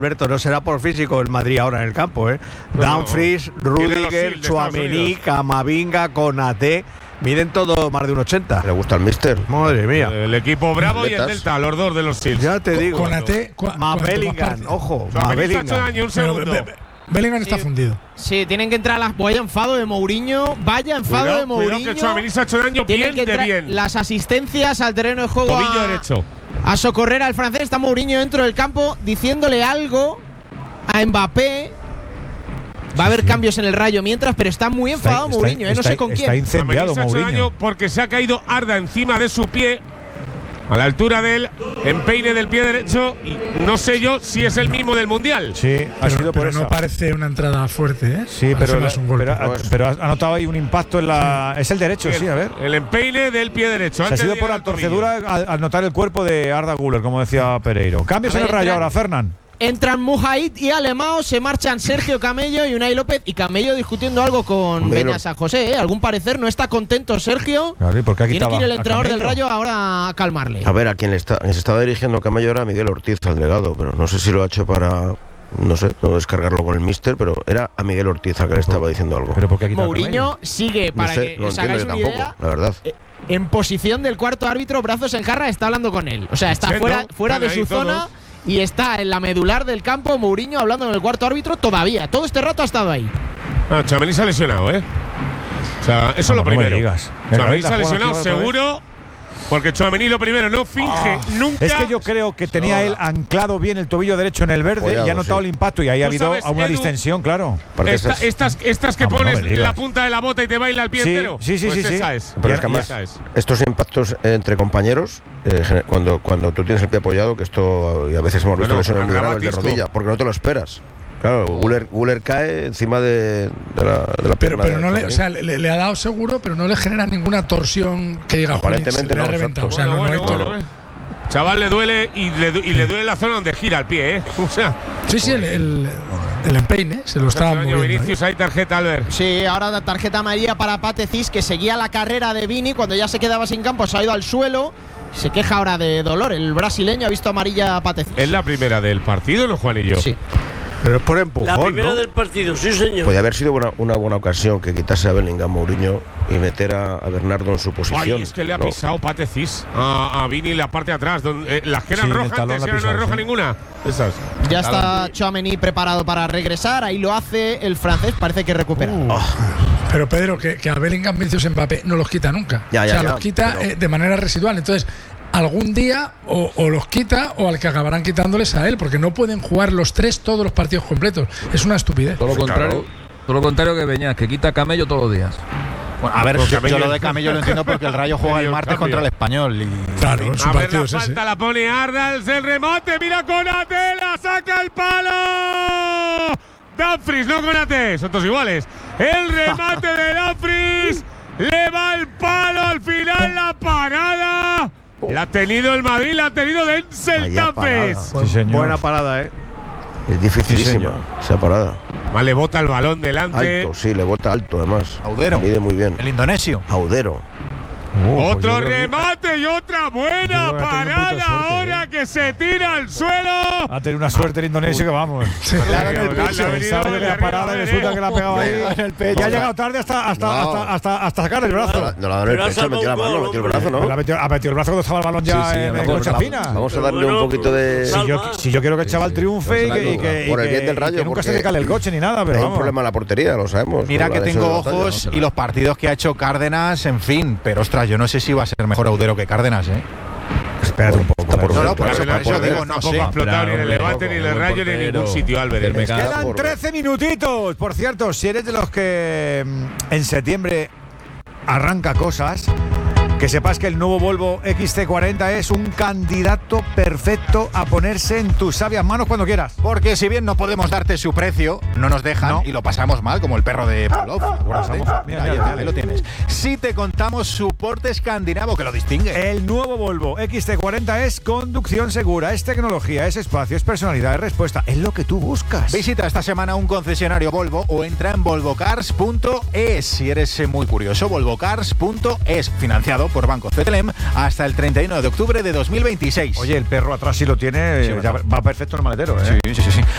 Alberto, no será por físico el Madrid ahora en el campo, ¿eh? Dumfries, Rudiger, Tchouaméni, Camavinga, Konaté. Miden todo más de un 80. Le gusta el míster. Madre mía. El equipo Bravo y el Delta, los dos de los Seals. Ya te digo. Konaté, más Bellingham, ojo. Más Bellingham. Un segundo. Bellingham está fundido. Sí, tienen que entrar las. Vaya enfado de Mourinho. Vaya enfado de Mourinho. Cuidado que Tchouaméni se ha hecho daño bien de bien. Las asistencias al terreno de juego. Tobillo derecho. A socorrer al francés. Está Mourinho dentro del campo diciéndole algo a Mbappé. Va a haber cambios en el Rayo mientras, pero está muy enfadado Mourinho, no sé con quién. Está incendiado se ha hecho daño porque se ha caído Arda encima de su pie, a la altura del empeine del pie derecho, y no sé yo si es el mismo del Mundial. Sí, ha sido por eso. No parece una entrada fuerte, ¿eh? Sí, pero ha notado ahí un impacto en la… Es el derecho, sí, a ver. El empeine del pie derecho. Se ha sido por la torcedura al notar el cuerpo de Arda Güler, como decía Pereiro. Cambios en el Rayo ahora, Fernán. Entran Mujahid y Alemão, se marchan Sergio Camello y Unai López. Y Camello discutiendo algo con Beña San José, ¿eh? Algún parecer no está contento Sergio. Claro, ¿por qué tiene que ir el entrenador del Rayo ahora a calmarle. A ver, a quien se estaba dirigiendo Camello era Miguel Ortiz, al delegado, pero no sé si lo ha hecho para… No sé, no descargarlo con el míster, pero era a Miguel Ortiz a que le estaba diciendo algo. ¿Pero por qué Mourinho sigue, para no sé, que os hagáis una idea, la verdad. En posición del cuarto árbitro, brazos en jarra, está hablando con él. O sea, está fuera de su zona y está en la medular del campo. Mourinho hablando con el cuarto árbitro todavía. Todo este rato ha estado ahí. Tchouaméni se ha lesionado, ¿eh? O sea, eso es lo primero. Tchouaméni se ha lesionado seguro. Porque Tchouaméni lo primero no finge nunca. Es que yo creo que tenía él anclado bien el tobillo derecho en el verde y ha notado el impacto y ahí ha habido una distensión, claro. Estas que pones la punta de la bota y te baila el pie entero. Sí. Esa es. Pero es que además, estos impactos entre compañeros, cuando tú tienes el pie apoyado, que esto y a veces hemos visto lesiones muy graves de rodilla, porque no te lo esperas. Claro, Güler cae encima de la pierna. Pero no le ha dado seguro, pero no le genera ninguna torsión que diga aparentemente no, reventado. O sea, no hay todo. Chaval, le duele y le duele la zona donde gira el pie, ¿eh? O sea, sí, el empeine se lo estaba moviendo. Vinicius, hay tarjeta, Albert. Sí, ahora tarjeta amarilla para Pathé Ciss, que seguía la carrera de Vini. Cuando ya se quedaba sin campo, se ha ido al suelo. Se queja ahora de dolor. El brasileño ha visto amarilla a Pathé Ciss. ¿Es la primera del partido, no, Juanillo? Sí. Pero es por empujón, la primera del partido, sí señor. Podría haber sido una buena ocasión que quitase a Bellingham Mourinho y meter a Bernardo en su posición. Ay, es que le ha pisado Pathé Ciss a Vini la parte de atrás. Las que eran rojas, antes no es roja ninguna. Esas. Ya está Tchouaméni preparado para regresar. Ahí lo hace el francés, parece que recupera. Pero Pedro, que a Bellingham, Vinicius, Mbappé no los quita nunca. Los quita de manera residual. Entonces, algún día o los quita o al que acabarán quitándoles a él, porque no pueden jugar los tres todos los partidos completos. Es una estupidez. Todo lo contrario que Beñat, que quita Camello todos los días. Bueno, a ver, yo lo de Camello lo entiendo porque el Rayo juega el martes contra el Español. Claro, su partido es ese. Falta la pone Arda, el remate, mira Konaté, la saca el palo. Dumfries, no Konaté, son todos iguales. El remate de Dumfries, le va el palo al final, la parada. La ha tenido el Madrid, la ha tenido Denzel Dumfries. Sí, buena parada, ¿eh? Es dificilísima esa parada. Le bota el balón delante. Alto, sí, le bota alto además. Audero. Mide muy bien. El indonesio. Audero. Otro remate y otra buena parada ahora que se tira al suelo. Ha tenido una suerte el indonesio que vamos. Pensaba que la parada y resulta que la ha pegado ahí. Ya ha llegado tarde hasta sacar el brazo. No la ha dado en el pecho, metió la mano, metió el brazo, ¿no? Ha metido el brazo cuando estaba el balón ya en concha fina. Vamos a darle un poquito de… Si yo quiero que el chaval triunfe y que nunca se le cale el coche ni nada, pero hay un problema en la portería, lo sabemos. Mira que tengo ojos y los partidos que ha hecho Cárdenas, en fin, pero ostras, yo no sé si va a ser mejor Audero que Cárdenas, ¿eh? Espérate un poco. Por eso digo, no sé. Explotado ni en el Levante, ni en el Rayo, ni en ningún sitio, Álvarez. Quedan 13 minutitos. Por cierto, si eres de los que en septiembre arranca cosas, que sepas que el nuevo Volvo XC40 es un candidato perfecto a ponerse en tus sabias manos cuando quieras. Porque si bien no podemos darte su precio, no nos dejan y lo pasamos mal, como el perro de Pavlov. Mira, ahí lo tienes. Si te contamos su porte escandinavo que lo distingue. El nuevo Volvo XC40 es conducción segura, es tecnología, es espacio, es personalidad, es respuesta, es lo que tú buscas. Visita esta semana un concesionario Volvo o entra en volvocars.es. Si eres muy curioso, volvocars.es, financiado por Banco CTLM hasta el 31 de octubre de 2026. Oye, el perro atrás sí lo tiene, ya va perfecto en el maletero, ¿eh? Sí.